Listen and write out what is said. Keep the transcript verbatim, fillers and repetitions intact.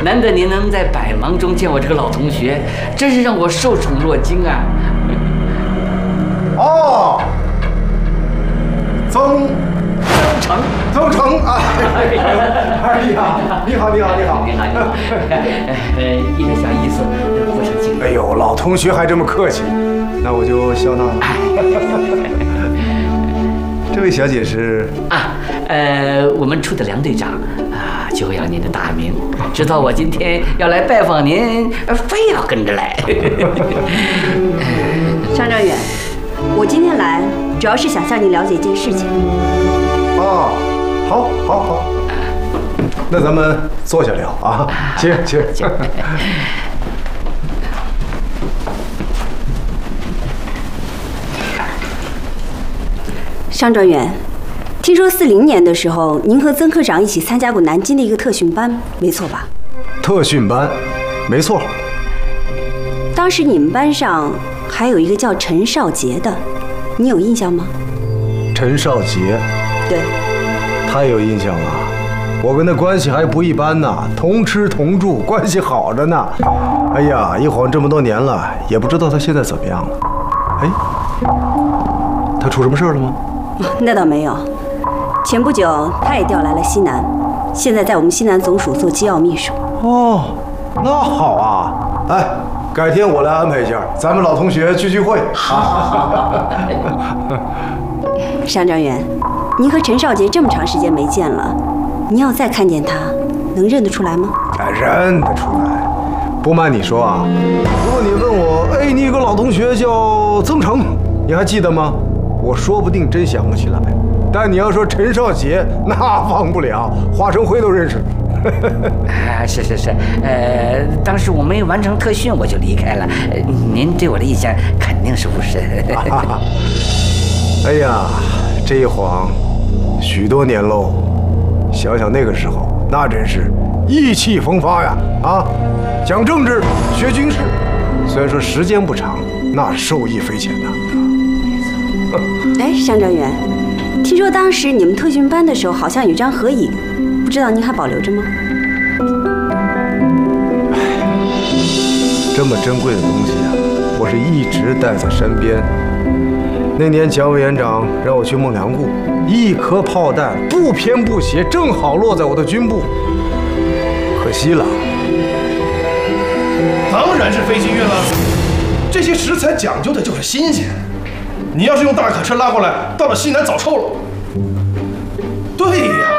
难得您能在百忙中见我这个老同学，真是让我受宠若惊啊！ 哦，曾曾成， 曾成啊！哎呀，你好，你好，你好， 你好，你好，呃，一点小意思，不成敬。 哎呦，老同学还这么客气，那我就笑纳了。这位小姐是啊，呃，我们处的梁队长啊，久仰您的大名，知道我今天要来拜访您，非要跟着来。 商状元，我今天来主要是想向你了解一件事情。 啊，好，好，好，那咱们坐下聊啊，请，请。 商状元，听说四零年的时候，您和曾科长一起参加过南京的一个特训班，没错吧？ 特训班，没错。 当时你们班上还有一个叫陈少杰的，你有印象吗？ 陈少杰， 对， 他有印象啊。我跟他关系还不一般呢，同吃同住，关系好着呢。哎呀，一晃这么多年了，也不知道他现在怎么样了。哎，他出什么事了吗？ 那倒没有，前不久他也调来了西南，现在在我们西南总署做机要秘书。 哦，那好啊，哎，改天我来安排一下，咱们老同学聚聚会。 好。 商状元，您和陈少杰这么长时间没见了，您要再看见他，能认得出来吗？ 哎，认得出来。不瞒你说啊，如果你问我，哎，你有个老同学叫曾成，你还记得吗？我说不定真想不起来，但你要说陈少杰，那忘不了，华生辉都认识。 啊，是是是，呃，当时我没完成特训，我就离开了。呃、您对我的印象肯定是不深。 哎呀，这一晃许多年喽，想想那个时候，那真是意气风发呀！啊，讲政治，学军事，虽然说时间不长，那受益匪浅呐。 哎，商状元，听说当时你们特训班的时候好像有张合影，不知道您还保留着吗？ 哎，这么珍贵的东西啊，我是一直带在身边。那年蒋委员长让我去孟良崮，一颗炮弹不偏不斜，正好落在我的军部，可惜了。 当然是飞机运了，这些食材讲究的就是新鲜。你要是用大卡车拉过来，到了西南早臭了。对呀，